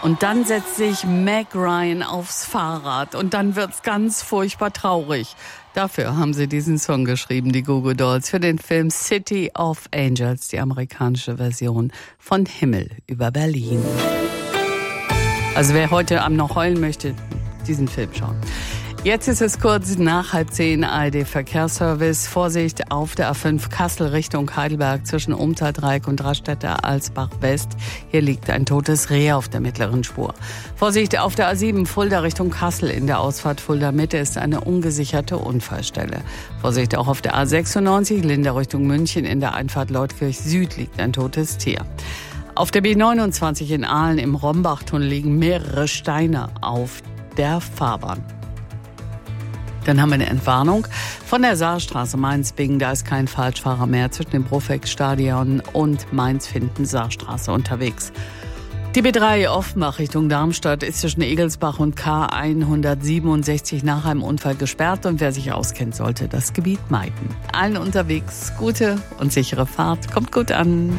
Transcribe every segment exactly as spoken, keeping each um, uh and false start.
Und dann setzt sich Meg Ryan aufs Fahrrad und dann wird's ganz furchtbar traurig. Dafür haben sie diesen Song geschrieben, die Goo Goo Dolls, für den Film City of Angels, die amerikanische Version von Himmel über Berlin. Also wer heute Abend noch heulen möchte, diesen Film schauen. Jetzt ist es kurz nach halb zehn, A R D-Verkehrsservice. Vorsicht auf der A fünf Kassel Richtung Heidelberg zwischen Umtaldreieck und Rastädter Alsbach West. Hier liegt ein totes Reh auf der mittleren Spur. Vorsicht auf der A sieben Fulda Richtung Kassel. In der Ausfahrt Fulda Mitte ist eine ungesicherte Unfallstelle. Vorsicht auch auf der A sechsundneunzig Linda Richtung München. In der Einfahrt Leutkirch Süd liegt ein totes Tier. Auf der B neunundzwanzig in Aalen im Rombachtunnel liegen mehrere Steine auf der Fahrbahn. Dann haben wir eine Entwarnung von der Saarstraße Mainz-Bingen. Da ist kein Falschfahrer mehr zwischen dem Profex-Stadion und Mainz-Finden-Saarstraße unterwegs. Die B drei Offenbach Richtung Darmstadt ist zwischen Egelsbach und K hundertsiebenundsechzig nach einem Unfall gesperrt. Und wer sich auskennt, sollte das Gebiet meiden. Allen unterwegs gute und sichere Fahrt. Kommt gut an.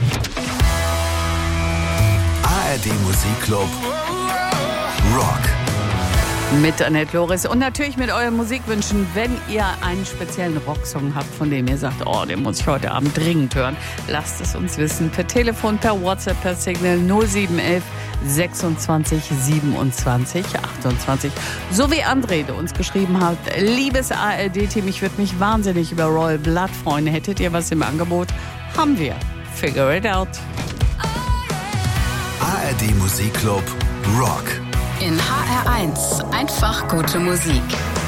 A R D Musikclub Rock. Mit Annette Loris und natürlich mit euren Musikwünschen, wenn ihr einen speziellen Rocksong habt, von dem ihr sagt, oh, den muss ich heute Abend dringend hören, lasst es uns wissen. Per Telefon, per WhatsApp, per Signal null sieben eins eins sechsundzwanzig siebenundzwanzig achtundzwanzig. So wie André, der uns geschrieben hat, liebes A R D-Team, ich würde mich wahnsinnig über Royal Blood freuen. Hättet ihr was im Angebot? Haben wir. Figure it out. A R D Musikclub Rock. In H R eins einfach gute Musik.